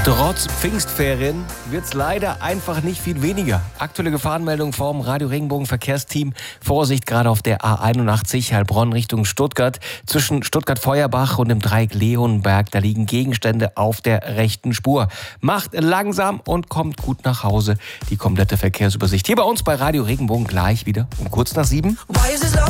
Trotz Pfingstferien wird es leider einfach nicht viel weniger. Aktuelle Gefahrenmeldung vom Radio Regenbogen Verkehrsteam. Vorsicht gerade auf der A81 Heilbronn Richtung Stuttgart. Zwischen Stuttgart-Feuerbach und dem Dreieck Leonberg, da liegen Gegenstände auf der rechten Spur. Macht langsam und kommt gut nach Hause. Die komplette Verkehrsübersicht hier bei uns bei Radio Regenbogen gleich wieder um kurz nach 7.